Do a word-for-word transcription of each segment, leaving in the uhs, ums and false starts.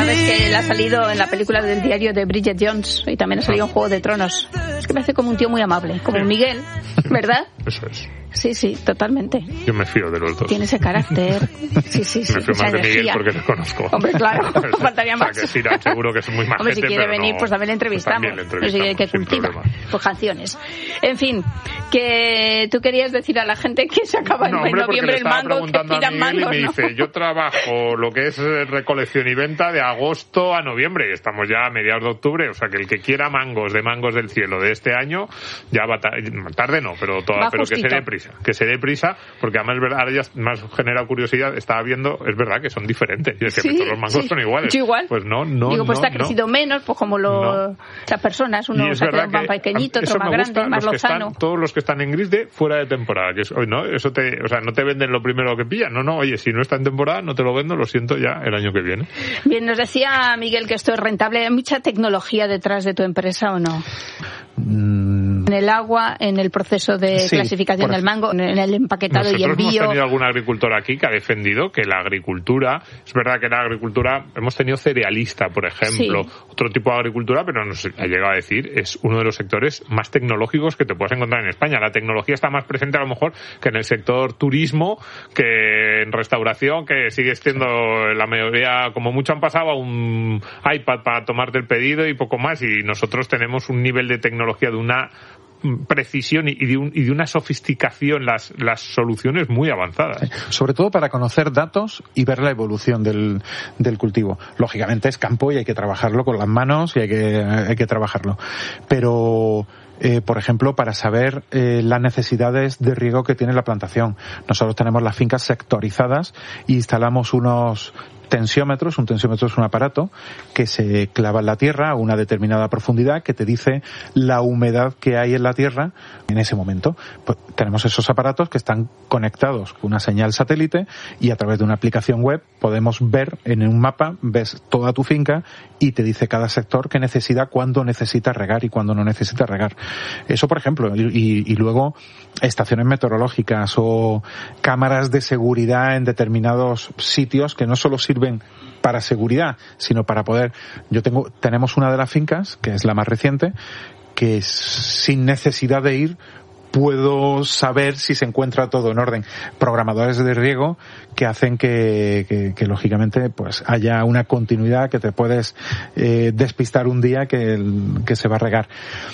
Sabes que él ha salido en la película del diario de Bridget Jones y también ha salido en Juego de Tronos. Es que me hace como un tío muy amable, como el Miguel, ¿verdad? Eso es. Sí, sí, totalmente. Yo me fío de los dos. Tiene ese carácter. Sí, sí, sí. Me fío esa más de energía. Miguel porque te conozco. Hombre, claro, faltaría más. O sea, que sí, seguro que es muy majete. Hombre, si quiere venir, no, pues también le entrevistamos. Pues también le Pues entrevistamos, que cultiva, pues canciones. En fin, que tú querías decir a la gente que se acaba no, en hombre, noviembre el mango, que tiran mangos, y me ¿no? dice, yo trabajo lo que es recolección y venta de agosto a noviembre, y estamos ya a mediados de octubre, o sea que el que quiera mangos de mangos del cielo de este año, ya va ta- tarde no, pero, toda, pero que se dé prisa, que se dé prisa, porque además es verdad, ahora ya más genera curiosidad, estaba viendo, es verdad que son diferentes, y es que sí, todos los mangos sí. son iguales. Yo igual. Pues no, no, Digo, pues no, ha crecido no. menos, pues como lo, no. las personas, uno se ha quedado más pequeñito, otro más grande, más lozano. Están, todos los que están en gris de fuera de temporada, que es, hoy no, eso te, o sea, no te venden lo primero que pillan, no, no, oye, si no está en temporada, no te lo vendo, lo siento ya el año que viene. Bien, nos decía Miguel que esto es rentable. ¿Hay mucha tecnología detrás de tu empresa o no? Mm. En el agua, en el proceso de sí, clasificación del mango, en el empaquetado Nosotros y envío. Hemos tenido algún agricultor aquí que ha defendido que la agricultura, es verdad que la agricultura, hemos tenido cerealista, por ejemplo, sí. otro tipo de agricultura, pero nos ha llegado a decir, es uno de los sectores más tecnológicos que te puedes encontrar en España. La tecnología está más presente a lo mejor que en el sector turismo, que en restauración, que sigue siendo la mayoría, como mucho han pasado a un iPad para tomarte el pedido y poco más, y nosotros tenemos un nivel de tecnología de una precisión y de, un, y de una sofisticación, las, las soluciones muy avanzadas. Sí, sobre todo para conocer datos y ver la evolución del, del cultivo. Lógicamente es campo y hay que trabajarlo con las manos y hay que, hay que trabajarlo. Pero Eh, por ejemplo, para saber eh, las necesidades de riego que tiene la plantación. Nosotros tenemos las fincas sectorizadas e instalamos unos tensiómetros. Un tensiómetro es un aparato que se clava en la tierra a una determinada profundidad que te dice la humedad que hay en la tierra en ese momento. Pues tenemos esos aparatos que están conectados con una señal satélite y a través de una aplicación web podemos ver en un mapa, ves toda tu finca y te dice cada sector qué necesita, cuándo necesita regar y cuándo no necesita regar. Eso, por ejemplo, y, y, y luego estaciones meteorológicas o cámaras de seguridad en determinados sitios que no solo sirven para seguridad, sino para poder... Yo tengo, tenemos una de las fincas, que es la más reciente, que sin necesidad de ir puedo saber si se encuentra todo en orden. Programadores de riego que hacen que, que, que lógicamente, pues haya una continuidad, que te puedes eh, despistar un día que, el, que se va a regar.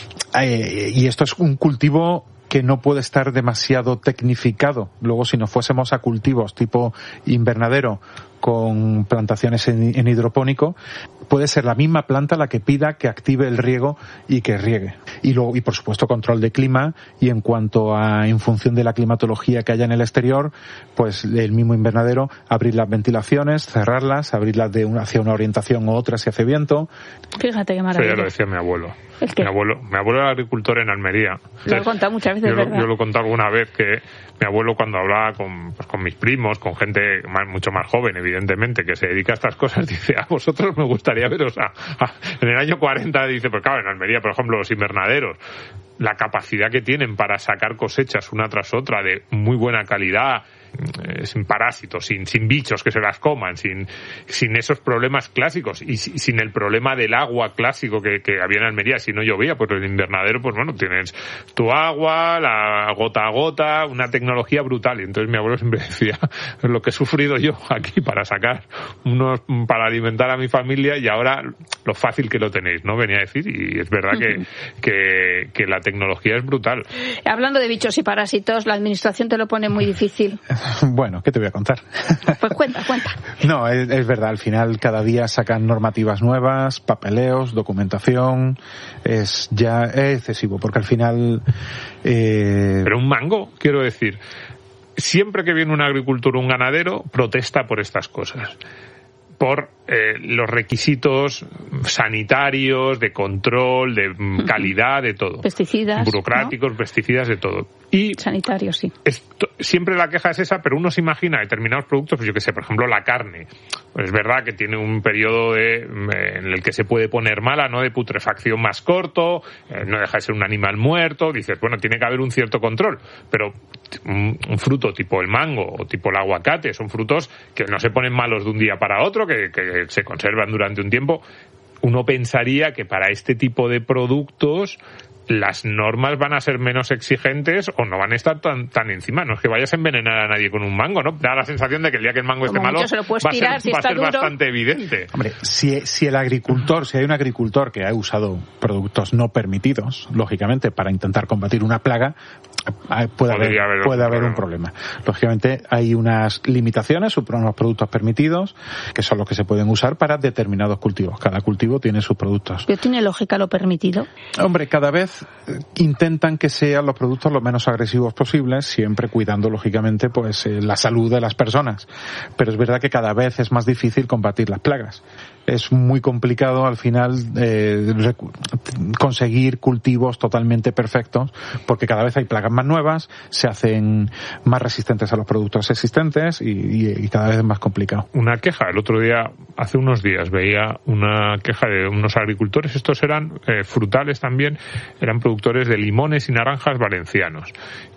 Eh, y esto es un cultivo que no puede estar demasiado tecnificado. Luego, si nos fuésemos a cultivos tipo invernadero con plantaciones en, en hidropónico, puede ser la misma planta la que pida que active el riego y que riegue. Y luego, y por supuesto, control de clima, y en cuanto a, en función de la climatología que haya en el exterior, pues el mismo invernadero, abrir las ventilaciones, cerrarlas, abrirlas de una, hacia una orientación u otra si hace viento. Fíjate qué maravilla. Eso ya lo decía mi abuelo. ¿El qué? Mi abuelo, mi abuelo era agricultor en Almería. Lo he contado muchas veces, yo ¿verdad? Lo, yo lo he contado alguna vez, que mi abuelo, cuando hablaba con, pues, con mis primos, con gente más, mucho más joven, evidentemente, que se dedica a estas cosas, dice, a vosotros me gustaría veros a, a, en el año cuarenta, dice, pues claro, en Almería, por ejemplo, los invernaderos, la capacidad que tienen para sacar cosechas una tras otra de muy buena calidad, eh, sin parásitos, sin, sin bichos que se las coman, sin, sin esos problemas clásicos y si, sin el problema del agua clásico que, que había en Almería. Si no llovía, pues el invernadero, pues bueno, tienes tu agua, la gota a gota, una tecnología brutal. Y entonces mi abuelo siempre decía, lo que he sufrido yo aquí para sacar unos, para alimentar a mi familia, y ahora lo fácil que lo tenéis, ¿no? Venía a decir, y es verdad que, que, que la tecnología es brutal. Hablando de bichos y parásitos, la administración te lo pone muy difícil. Bueno, ¿qué te voy a contar? Pues cuenta, cuenta. No, es, es verdad, al final cada día sacan normativas nuevas, papeleos, documentación, es ya es excesivo, porque al final... Eh... Pero un mango, quiero decir, siempre que viene un agricultor o un ganadero, protesta por estas cosas. Por eh, los requisitos sanitarios, de control, de calidad, de todo. Pesticidas. Burocráticos, ¿no? Pesticidas, de todo. Y sanitario, sí. Esto, siempre la queja es esa, pero uno se imagina determinados productos, pues yo que sé, por ejemplo la carne. Pues es verdad que tiene un periodo de, en el que se puede poner mala, ¿no? De putrefacción más corto, eh, no deja de ser un animal muerto. Dices, bueno, tiene que haber un cierto control, pero un, un fruto tipo el mango o tipo el aguacate son frutos que no se ponen malos de un día para otro, que, que se conservan durante un tiempo. Uno pensaría que para este tipo de productos las normas van a ser menos exigentes o no van a estar tan tan encima. No es que vayas a envenenar a nadie con un mango, ¿no? Da la sensación de que el día que el mango esté malo va a ser, si va a ser duro. bastante evidente. Hombre, si, si el agricultor, si hay un agricultor que ha usado productos no permitidos, lógicamente, para intentar combatir una plaga, puede haber, haber, puede haber un problema. Lógicamente hay unas limitaciones, unos productos permitidos, que son los que se pueden usar para determinados cultivos. Cada cultivo tiene sus productos. ¿Pero tiene lógica lo permitido? Hombre, cada vez intentan que sean los productos lo menos agresivos posibles, siempre cuidando lógicamente pues eh, la salud de las personas. Pero es verdad que cada vez es más difícil combatir las plagas. Es muy complicado al final eh, conseguir cultivos totalmente perfectos, porque cada vez hay plagas más nuevas, se hacen más resistentes a los productos existentes y, y, y cada vez es más complicado. Una queja, el otro día, hace unos días, veía una queja de unos agricultores, estos eran eh, frutales también, eran productores de limones y naranjas valencianos.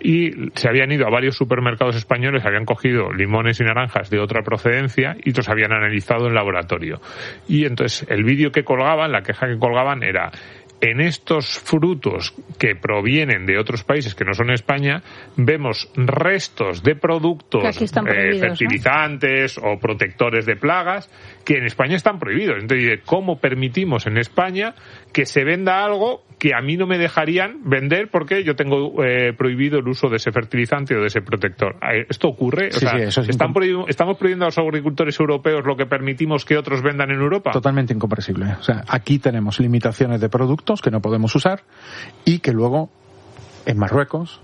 Y se habían ido a varios supermercados españoles, habían cogido limones y naranjas de otra procedencia y los habían analizado en laboratorio. Y entonces el vídeo que colgaban, la queja que colgaban era: en estos frutos que provienen de otros países que no son España, vemos restos de productos eh, fertilizantes, ¿no?, o protectores de plagas que en España están prohibidos. Entonces, ¿cómo permitimos en España que se venda algo que a mí no me dejarían vender porque yo tengo eh, prohibido el uso de ese fertilizante o de ese protector? ¿Esto ocurre? O sí, sea, sí, eso es ¿están prohibido, ¿estamos prohibiendo a los agricultores europeos lo que permitimos que otros vendan en Europa? Totalmente incomprensible. O sea, aquí tenemos limitaciones de productos que no podemos usar y que luego en Marruecos,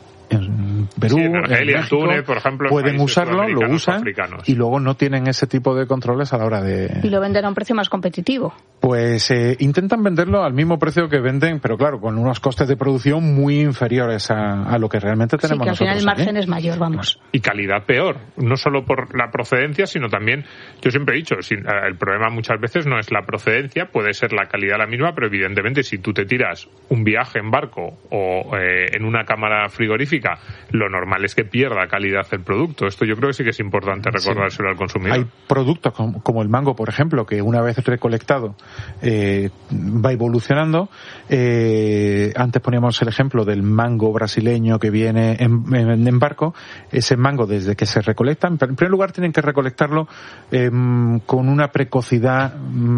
en Perú, sí, en Argelia, en México, Túnez, por ejemplo, pueden usarlo, lo usan africanos. Y luego no tienen ese tipo de controles a la hora de... Y lo venden a un precio más competitivo. Pues eh, intentan venderlo al mismo precio que venden, pero claro, con unos costes de producción muy inferiores a, a lo que realmente tenemos nosotros. Sí, que al final el margen ¿eh? es mayor, vamos. Y calidad peor, no solo por la procedencia, sino también, yo siempre he dicho, el problema muchas veces no es la procedencia, puede ser la calidad la misma, pero evidentemente si tú te tiras un viaje en barco o eh, en una cámara frigorífica, lo normal es que pierda calidad el producto. Esto yo creo que sí que es importante recordárselo sí. al consumidor. Hay productos como, como el mango, por ejemplo, que una vez recolectado eh, va evolucionando. Eh, antes poníamos el ejemplo del mango brasileño que viene en, en, en barco. Ese mango, desde que se recolecta, en primer lugar tienen que recolectarlo eh, con una precocidad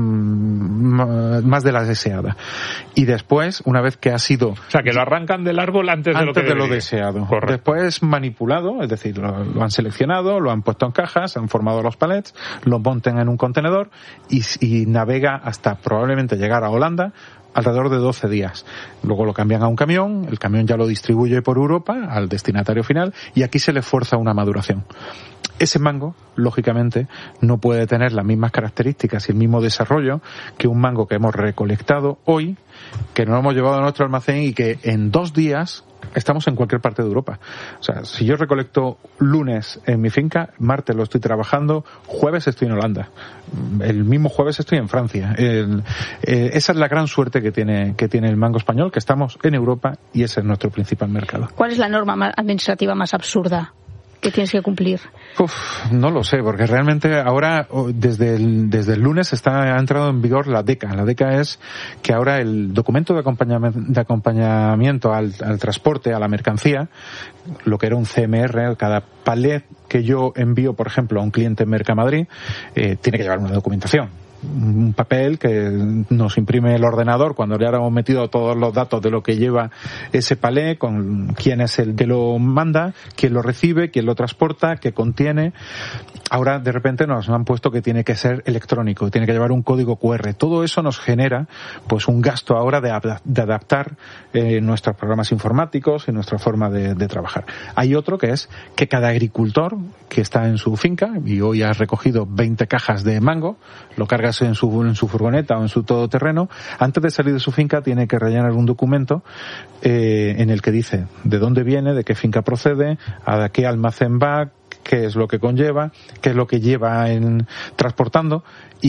mm, más de la deseada. Y después, una vez que ha sido... O sea, que lo arrancan del árbol antes, antes de lo que de lo debería. deseado. Correcto. Después manipulado, es decir, lo, lo han seleccionado, lo han puesto en cajas, han formado los palets, lo montan en un contenedor y, y navega hasta probablemente llegar a Holanda alrededor de doce días. Luego lo cambian a un camión, el camión ya lo distribuye por Europa al destinatario final y aquí se le fuerza una maduración. Ese mango, lógicamente, no puede tener las mismas características y el mismo desarrollo que un mango que hemos recolectado hoy, que nos hemos llevado a nuestro almacén y que en dos días estamos en cualquier parte de Europa. O sea, si yo recolecto lunes en mi finca, martes lo estoy trabajando, jueves estoy en Holanda, el mismo jueves estoy en Francia. El, eh, esa es la gran suerte que tiene que tiene el mango español, que estamos en Europa y ese es nuestro principal mercado. ¿Cuál es la norma administrativa más absurda que tienes que cumplir? Uf, no lo sé, porque realmente ahora, desde el, desde el lunes está, ha entrado en vigor la DECA. La DECA es que ahora el documento de acompañamiento, de acompañamiento al, al transporte, a la mercancía, lo que era un C M R, cada palet que yo envío, por ejemplo, a un cliente en Mercamadrid, eh, tiene que llevar una documentación. Un papel que nos imprime el ordenador cuando ya hemos metido todos los datos de lo que lleva ese palé, con quién es el que lo manda, quién lo recibe, quién lo transporta, qué contiene. Ahora de repente nos han puesto que tiene que ser electrónico, tiene que llevar un código cu erre. Todo eso nos genera pues un gasto ahora de, de adaptar eh, nuestros programas informáticos y nuestra forma de, de trabajar. Hay otro que es que cada agricultor que está en su finca y hoy ha recogido veinte cajas de mango, lo carga cargarse en su, en su furgoneta o en su todoterreno, antes de salir de su finca tiene que rellenar un documento eh, en el que dice de dónde viene, de qué finca procede, a qué almacén va, qué es lo que conlleva, qué es lo que lleva en transportando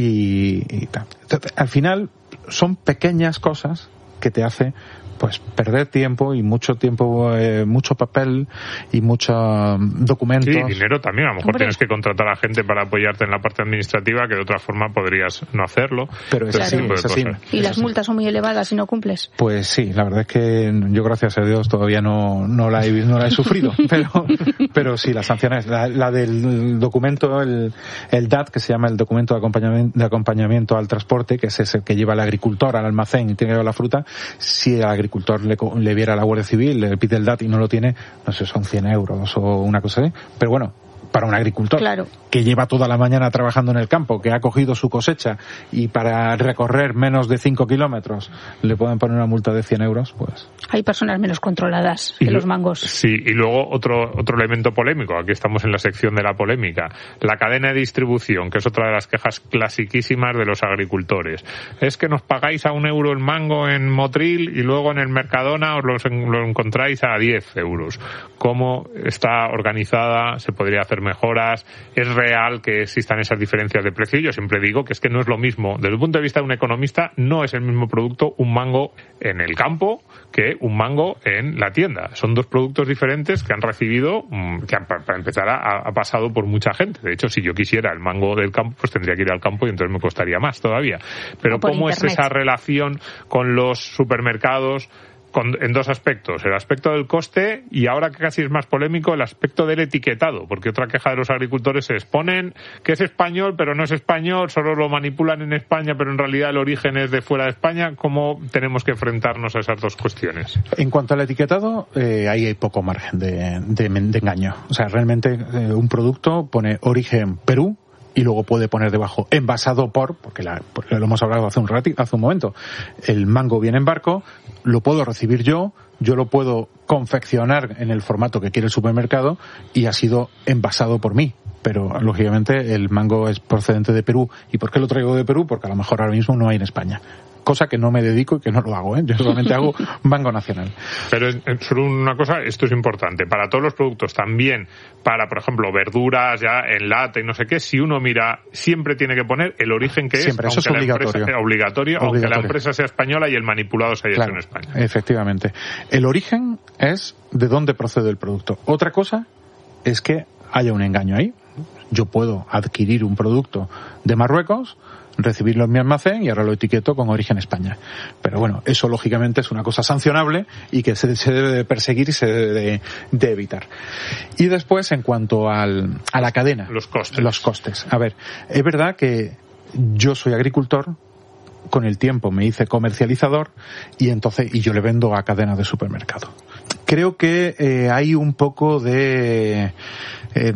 y, y tal. Entonces, al final son pequeñas cosas que te hace pues perder tiempo y mucho tiempo, eh, mucho papel y muchos documentos. Sí, dinero también. A lo mejor Hombre. tienes que contratar a gente para apoyarte en la parte administrativa, que de otra forma podrías no hacerlo. Pero es así, tipo de es así. cosas. Y las multas son muy elevadas si no cumples. Pues sí, la verdad es que yo, gracias a Dios, todavía no, no la he, no la he sufrido. pero, pero sí, las sanciones, la, la del documento, el, el D A T, que se llama el documento de acompañamiento, de acompañamiento al transporte, que es el que lleva el agricultor al almacén y tiene que llevar la fruta, si el agricultor le, le viera a la Guardia Civil, le pide el D A T y no lo tiene, no sé, son cien euros o una cosa así. Pero bueno, para un agricultor claro. que lleva toda la mañana trabajando en el campo, que ha cogido su cosecha y para recorrer menos de cinco kilómetros le pueden poner una multa de cien euros, pues... Hay personas menos controladas que y los lo, mangos. Sí, y luego otro otro elemento polémico, aquí estamos en la sección de la polémica, la cadena de distribución, que es otra de las quejas clasiquísimas de los agricultores. Es que nos pagáis a un euro el mango en Motril y luego en el Mercadona os lo, lo encontráis a diez euros. ¿Cómo está organizada? ¿Se podría hacer mejoras? ¿Es real que existan esas diferencias de precio? Yo siempre digo que es que no es lo mismo. Desde el punto de vista de un economista, no es el mismo producto un mango en el campo que un mango en la tienda. Son dos productos diferentes que han recibido, que han, para empezar ha, ha pasado por mucha gente. De hecho, si yo quisiera el mango del campo, pues tendría que ir al campo y entonces me costaría más todavía. Pero ¿cómo es esa relación con los supermercados? Con, en dos aspectos, el aspecto del coste y ahora que casi es más polémico el aspecto del etiquetado, porque otra queja de los agricultores es ponen que es español pero no es español, solo lo manipulan en España pero en realidad el origen es de fuera de España. ¿Cómo tenemos que enfrentarnos a esas dos cuestiones? En cuanto al etiquetado, eh, ahí hay poco margen de, de, de engaño. O sea, realmente eh, un producto pone origen Perú y luego puede poner debajo envasado por, porque la, lo hemos hablado hace un ratito, hace un momento, el mango viene en barco, lo puedo recibir yo, yo lo puedo confeccionar en el formato que quiere el supermercado y ha sido envasado por mí. Pero, lógicamente, el mango es procedente de Perú. ¿Y por qué lo traigo de Perú? Porque a lo mejor ahora mismo no hay en España. Cosa que no me dedico y que no lo hago, ¿eh? Yo solamente hago mango nacional. Pero solo una cosa, esto es importante. Para todos los productos, también para, por ejemplo, verduras ya en lata y no sé qué, si uno mira, siempre tiene que poner el origen que siempre, es, eso aunque es obligatorio. La empresa sea obligatorio, obligatorio, aunque la empresa sea española y el manipulado se haya claro, hecho en España. Efectivamente. El origen es de dónde procede el producto. Otra cosa es que haya un engaño ahí. Yo puedo adquirir un producto de Marruecos, recibirlo en mi almacén y ahora lo etiqueto con origen España. Pero bueno, eso lógicamente es una cosa sancionable y que se, se debe de perseguir y se debe de, de evitar. Y después, en cuanto al, a la cadena. Los costes. Los costes. A ver, es verdad que yo soy agricultor, con el tiempo me hice comercializador y entonces y yo le vendo a cadenas de supermercado. Creo que eh, hay un poco de... Eh,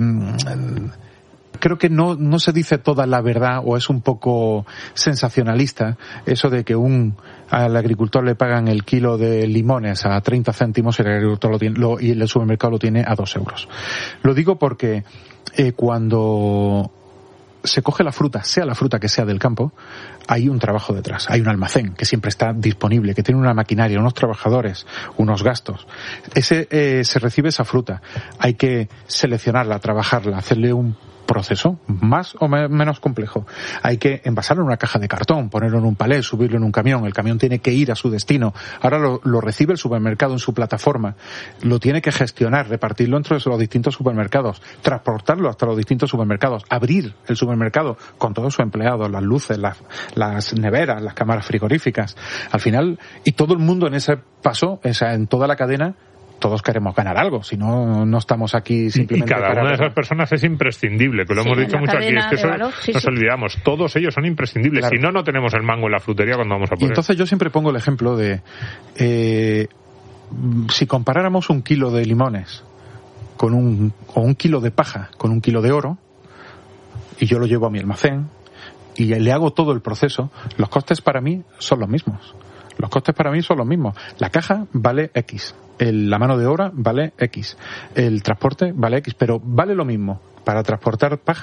creo que no, no se dice toda la verdad o es un poco sensacionalista eso de que un al agricultor le pagan el kilo de limones a treinta céntimos y el agricultor lo tiene, lo, y el supermercado lo tiene a dos euros. Lo digo porque eh, cuando se coge la fruta, sea la fruta que sea del campo, hay un trabajo detrás, hay un almacén que siempre está disponible, que tiene una maquinaria, unos trabajadores, unos gastos. Ese eh, se recibe esa fruta, hay que seleccionarla, trabajarla, hacerle un proceso más o me- menos complejo. Hay que envasarlo en una caja de cartón, ponerlo en un palé, subirlo en un camión. El camión tiene que ir a su destino. Ahora lo, lo recibe el supermercado en su plataforma. Lo tiene que gestionar, repartirlo entre los distintos supermercados, transportarlo hasta los distintos supermercados, abrir el supermercado con todos sus empleados, las luces, las, las neveras, las cámaras frigoríficas. Al final, y todo el mundo en ese paso, o sea, en toda la cadena, todos queremos ganar algo, si no, no estamos aquí simplemente y cada para... una de esas personas es imprescindible, que lo Sí, hemos dicho la mucho aquí, es cadena que de eso valor, sí, nos sí. olvidamos, todos ellos son imprescindibles, Claro. si no, no tenemos el mango en la frutería cuando vamos a Y poner. entonces yo siempre pongo el ejemplo de eh, si comparáramos un kilo de limones con un o un kilo de paja con un kilo de oro y yo lo llevo a mi almacén y le hago todo el proceso, los costes para mí son los mismos. Los costes para mí son los mismos. La caja vale X, el, la mano de obra vale X, el transporte vale X, pero vale lo mismo para transportar paja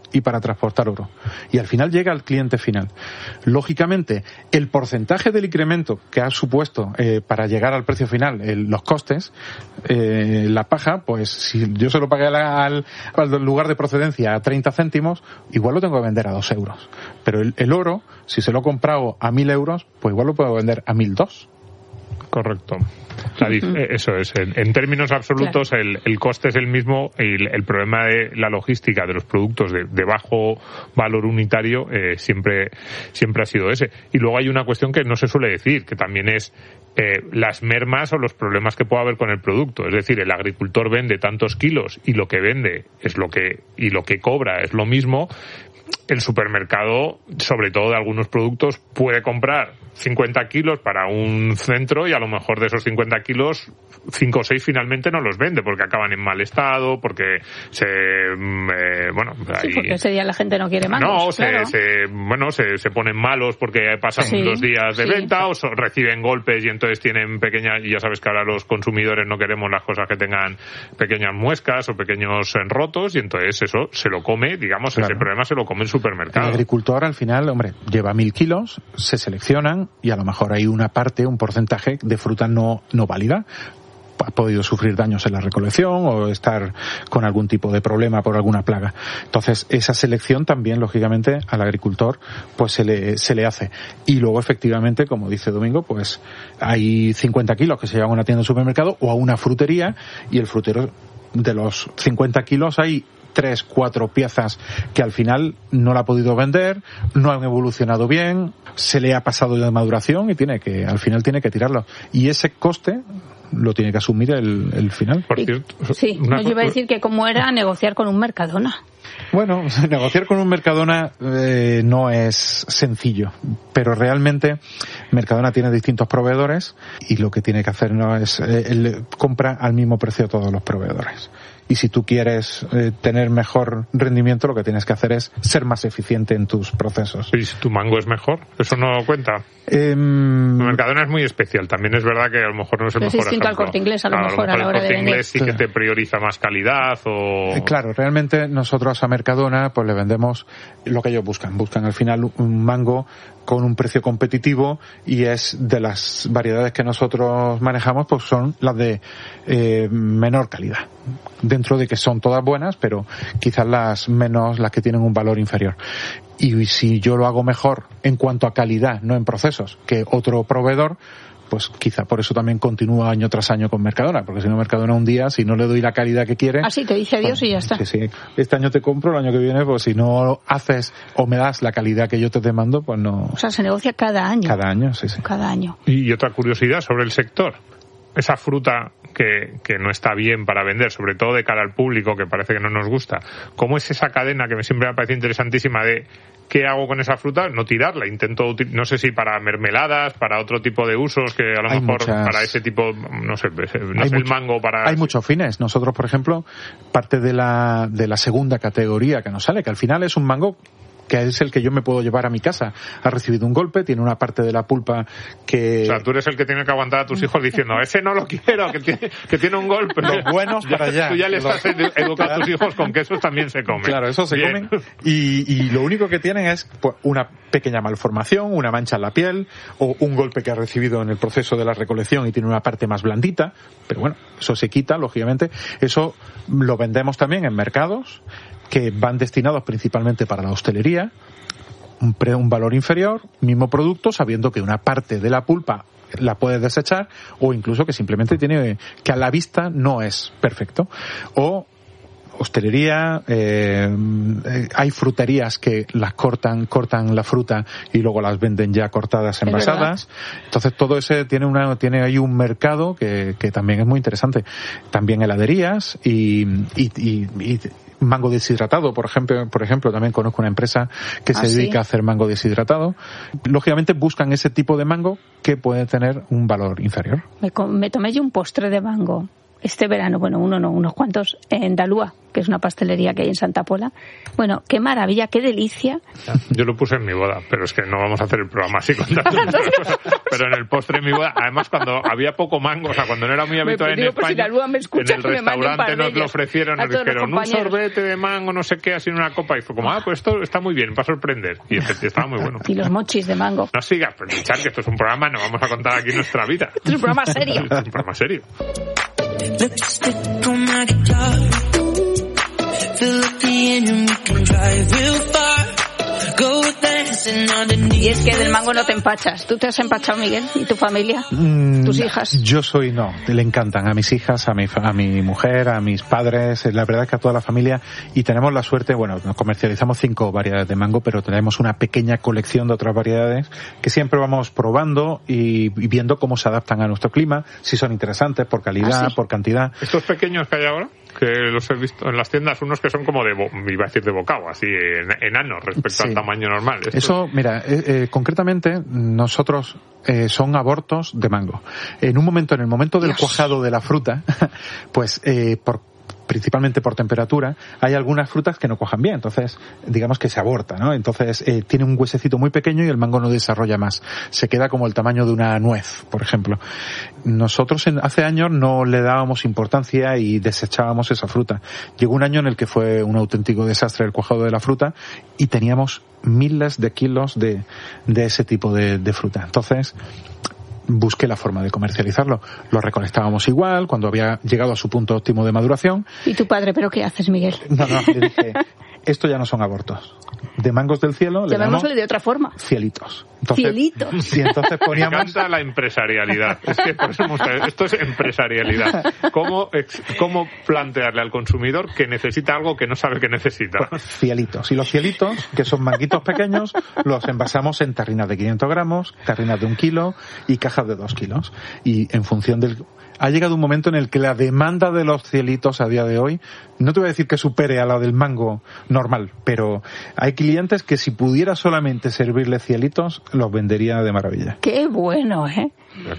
y para transportar oro. Y al final llega al cliente final. Lógicamente, el porcentaje del incremento que ha supuesto eh, para llegar al precio final, el, los costes, eh, la paja, pues si yo se lo pagué al, al lugar de procedencia a treinta céntimos, igual lo tengo que vender a dos euros. Pero el, el oro, si se lo he comprado a mil euros, pues igual lo puedo vender a mil dos. Correcto. La dif- uh-huh. Eso es. En, en términos absolutos, claro. el, el coste es el mismo y el, el problema de la logística de los productos de, de bajo valor unitario eh, siempre, siempre ha sido ese. Y luego hay una cuestión que no se suele decir, que también es eh, las mermas o los problemas que pueda haber con el producto. Es decir, el agricultor vende tantos kilos y lo que vende es lo que, y lo que cobra es lo mismo. El supermercado, sobre todo de algunos productos, puede comprar cincuenta kilos para un centro y a lo mejor de esos cincuenta kilos, cinco o seis finalmente no los vende porque acaban en mal estado, porque se... Eh, bueno, sí, ahí, porque ese día la gente no quiere más. No, claro. se, se, bueno, se, se ponen malos porque pasan sí, dos días de sí. venta o so, reciben golpes y entonces tienen pequeñas... Y ya sabes que ahora los consumidores no queremos las cosas que tengan pequeñas muescas o pequeños enrotos y entonces eso se lo come, digamos, claro. ese problema se lo come el supermercado. El agricultor al final, hombre, lleva mil kilos, se seleccionan y a lo mejor hay una parte, un porcentaje de fruta no, no válida. Ha podido sufrir daños en la recolección o estar con algún tipo de problema por alguna plaga. Entonces, esa selección también, lógicamente, al agricultor pues se le, se le hace. Y luego, efectivamente, como dice Domingo, pues hay cincuenta kilos que se llevan a una tienda de supermercado o a una frutería y el frutero, de los cincuenta kilos hay tres, cuatro piezas que al final no la ha podido vender, no han evolucionado bien, se le ha pasado de maduración y tiene que, al final tiene que tirarlo. Y ese coste lo tiene que asumir el, el final. Por cierto, sí, no, yo iba a decir que cómo era negociar con un Mercadona. Bueno, negociar con un Mercadona eh, no es sencillo, pero realmente Mercadona tiene distintos proveedores y lo que tiene que hacer no es eh, él compra al mismo precio a todos los proveedores. Y si tú quieres eh, tener mejor rendimiento, lo que tienes que hacer es ser más eficiente en tus procesos. ¿Y si tu mango es mejor? ¿Eso no cuenta? Eh, Mercadona es muy especial. También es verdad que a lo mejor no es el es mejor distinto ejemplo. al Corte Inglés, a lo claro, mejor a, lo mejor a la hora de vender. El Corte Inglés sí que te prioriza más calidad o... Eh, claro, realmente nosotros a Mercadona pues le vendemos lo que ellos buscan. Buscan al final un mango con un precio competitivo y es de las variedades que nosotros manejamos pues son las de eh, menor calidad. Dentro de que son todas buenas, pero quizás las menos, las que tienen un valor inferior. Y si yo lo hago mejor en cuanto a calidad, no en procesos, que otro proveedor, pues quizá por eso también continúa año tras año con Mercadona, porque si no Mercadona un día, si no le doy la calidad que quiere... Así te dice adiós pues, y ya está. Sí, sí. Este año te compro, el año que viene, pues si no haces o me das la calidad que yo te demando, pues no... O sea, se negocia cada año. Cada año, sí, sí. Cada año. Y otra curiosidad sobre el sector. Esa fruta que, que no está bien para vender, sobre todo de cara al público, que parece que no nos gusta. ¿Cómo es esa cadena que me siempre me parece interesantísima de qué hago con esa fruta? No tirarla. Intento, no sé si para mermeladas, para otro tipo de usos, que a lo hay mejor muchas... para ese tipo, no sé, no hay sé mucho... el mango para... Hay muchos fines. Nosotros, por ejemplo, parte de la, de la segunda categoría que nos sale, que al final es un mango que es el que yo me puedo llevar a mi casa. Ha recibido un golpe, tiene una parte de la pulpa que... O sea, tú eres el que tiene que aguantar a tus hijos diciendo, ese no lo quiero, que tiene, que tiene un golpe. Los buenos para allá. Tú ya le estás Los... educando a tus hijos con que esos también se comen. Claro, eso se Bien. comen. Y, y lo único que tienen es pues, una pequeña malformación, una mancha en la piel, o un golpe que ha recibido en el proceso de la recolección y tiene una parte más blandita. Pero bueno, eso se quita, lógicamente. Eso lo vendemos también en mercados que van destinados principalmente para la hostelería, un, pre, un valor inferior, mismo producto, sabiendo que una parte de la pulpa la puedes desechar o incluso que simplemente tiene, que a la vista no es perfecto. O hostelería, eh, hay fruterías que las cortan, cortan la fruta y luego las venden ya cortadas, envasadas. Entonces todo ese tiene una, tiene ahí un mercado que, que también es muy interesante. También heladerías y, y, y, y mango deshidratado, por ejemplo, por ejemplo, también conozco una empresa que se ¿Ah, dedica sí? a hacer mango deshidratado. Lógicamente buscan ese tipo de mango que puede tener un valor inferior. Me, me tomé yo un postre de mango este verano, bueno, uno no, unos cuantos, en Dalúa, que es una pastelería que hay en Santa Pola. Bueno, qué maravilla, qué delicia. Yo lo puse en mi boda, pero es que no vamos a hacer el programa así contando muchas cosas. Pero en el postre en mi boda, además cuando había poco mango, o sea, cuando no era muy habitual en España, escucha, en el restaurante nos lo ofrecieron, nos dijeron un sorbete de mango, no sé qué, así en una copa, y fue como, ah, pues esto está muy bien, va a sorprender. Y estaba muy bueno. Y los mochis de mango. No sigas, pero Richard, que esto es un programa, no vamos a contar aquí nuestra vida. Esto es un programa serio. Es un programa serio. Lipstick on my guitar. Fill up the engine, we can drive real far. Go dancing underneath. Y es que del mango no te empachas. ¿Tú te has empachado, Miguel? ¿Y tu familia? Mm, ¿Tus hijas? Yo soy, no, le encantan a mis hijas, a mi, a mi mujer, a mis padres, la verdad es que a toda la familia, y tenemos la suerte, bueno, comercializamos cinco variedades de mango, pero tenemos una pequeña colección de otras variedades que siempre vamos probando y, y viendo cómo se adaptan a nuestro clima, si son interesantes por calidad, ¿Ah, sí? por cantidad. ¿Estos pequeños que hay ahora? Que los he visto en las tiendas, unos que son como de, iba a decir de bocado, así en, enanos respecto sí. al tamaño normal. Estos... Eso, mira, eh, eh, concretamente nosotros eh, son abortos de mango. En un momento, en el momento del Dios. cuajado de la fruta, pues eh, por principalmente por temperatura, hay algunas frutas que no cuajan bien, entonces digamos que se aborta, ¿no? Entonces eh, tiene un huesecito muy pequeño y el mango no desarrolla más, se queda como el tamaño de una nuez, por ejemplo. Nosotros en, hace años no le dábamos importancia y desechábamos esa fruta. Llegó un año en el que fue un auténtico desastre el cuajado de la fruta y teníamos miles de kilos de, de ese tipo de, de fruta. Entonces busqué la forma de comercializarlo. Lo recolectábamos igual, cuando había llegado a su punto óptimo de maduración. ¿Y tu padre, pero qué haces, Miguel? No, no, le dije, esto ya no son abortos. De mangos del cielo le llamamos de otra forma. Cielitos. Entonces, Cielitos. Y entonces poníamos... Me encanta la empresarialidad. Es que por eso hemos... esto es empresarialidad. ¿Cómo, ¿Cómo plantearle al consumidor que necesita algo que no sabe que necesita? Pues, cielitos. Y los cielitos, que son manguitos pequeños, los envasamos en tarrinas de quinientos gramos, tarrinas de un kilo y cajas de dos kilos. Y en función del... Ha llegado un momento en el que la demanda de los cielitos a día de hoy, no te voy a decir que supere a la del mango normal, pero hay clientes que si pudiera solamente servirle cielitos, los vendería de maravilla. ¡Qué bueno, eh!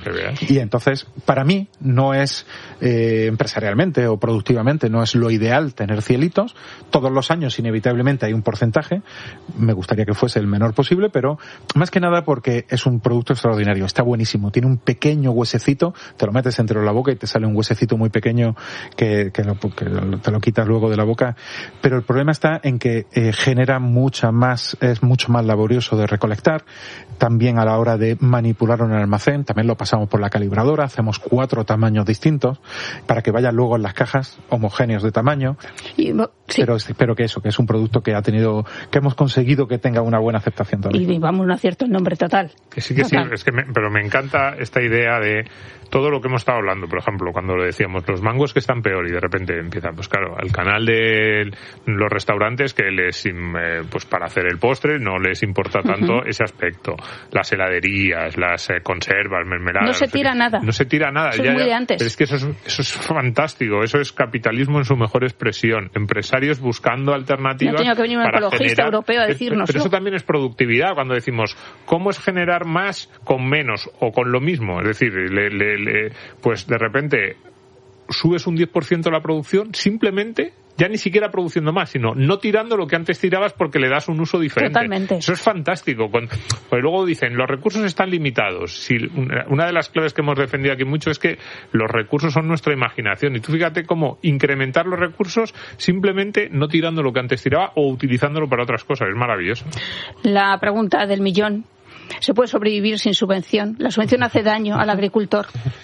Y entonces, para mí, no es eh, empresarialmente o productivamente, no es lo ideal tener cielitos. Todos los años, inevitablemente, hay un porcentaje. Me gustaría que fuese el menor posible, pero más que nada porque es un producto extraordinario. Está buenísimo. Tiene un pequeño huesecito, te lo metes entre la boca y te sale un huesecito muy pequeño que, que, lo, que te lo quitas luego de la boca. Pero el problema está en que eh, genera mucha más, es mucho más laborioso de recolectar. También a la hora de manipularlo en el almacén, también lo pasamos por la calibradora, hacemos cuatro tamaños distintos para que vayan luego en las cajas homogéneos de tamaño. Y, sí. Pero espero que eso, que es un producto que ha tenido, que hemos conseguido que tenga una buena aceptación también. Y vamos, no acierto el nombre total. Que sí, que total. sí, es que me, pero me encanta esta idea de todo lo que hemos estado hablando, por ejemplo, cuando lo decíamos, los mangos que están peor y de repente empiezan, pues claro, al canal de los restaurantes que les, eh, pues para hacer el postre no les importa tanto uh-huh. ese aspecto. Las heladerías, las eh, conservas, mermeladas. No se tira no sé, nada. No se tira nada. Eso ya, es muy ya, de antes. Pero es que eso es, eso es fantástico, eso es capitalismo en su mejor expresión. Empresarios buscando alternativas. No ha tenido que venir un ecologista generar, europeo a decirnos. Pero eso también es productividad, cuando decimos, ¿cómo es generar más con menos o con lo mismo? Es decir, le, le, le, pues de repente subes un diez por ciento la producción simplemente ya ni siquiera produciendo más, sino no tirando lo que antes tirabas porque le das un uso diferente. Totalmente. Eso es fantástico. Porque luego dicen, los recursos están limitados. Si una de las claves que hemos defendido aquí mucho es que los recursos son nuestra imaginación. Y tú fíjate cómo incrementar los recursos simplemente no tirando lo que antes tiraba o utilizándolo para otras cosas. Es maravilloso. La pregunta del millón. ¿Se puede sobrevivir sin subvención? ¿La subvención hace daño al agricultor?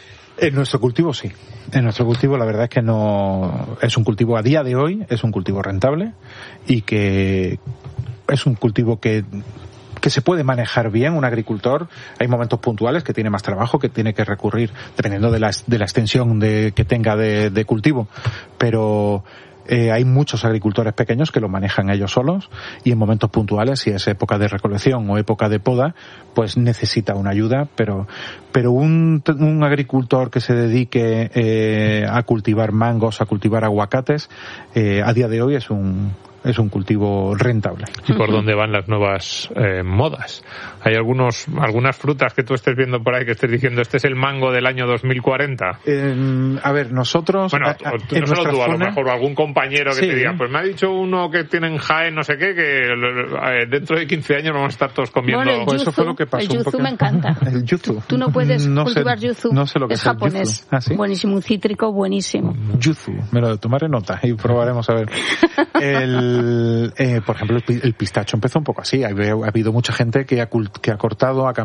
En nuestro cultivo sí. En nuestro cultivo la verdad es que no es un cultivo a día de hoy, es un cultivo rentable y que es un cultivo que que se puede manejar bien un agricultor. Hay momentos puntuales que tiene más trabajo, que tiene que recurrir dependiendo de la, de la extensión de, que tenga de, de cultivo, pero Eh, hay muchos agricultores pequeños que lo manejan ellos solos y en momentos puntuales, si es época de recolección o época de poda, pues necesita una ayuda, pero pero un, un agricultor que se dedique eh, a cultivar mangos, a cultivar aguacates, eh, a día de hoy es un es un cultivo rentable. ¿Y por dónde van las nuevas eh, modas? ¿Hay algunos algunas frutas que tú estés viendo por ahí que estés diciendo este es el mango del año dos mil cuarenta? Eh, a ver, nosotros... Bueno, a, a, tú, no solo tú, zona, a lo mejor algún compañero que sí. te diga, pues me ha dicho uno que tiene en Jaén no sé qué, que eh, dentro de quince años vamos a estar todos comiendo... Bueno, el pues yuzu, eso fue lo que pasó el yuzu me encanta. El yuzu. Tú no puedes no cultivar sé, yuzu. No sé lo que es es el japonés. yuzu. ¿Ah, sí? Buenísimo, un cítrico buenísimo. Yuzu, me lo tomaré nota y probaremos a ver. El, eh, por ejemplo, el, el pistacho empezó un poco así. Ha, ha habido mucha gente que ha, que ha cortado, ha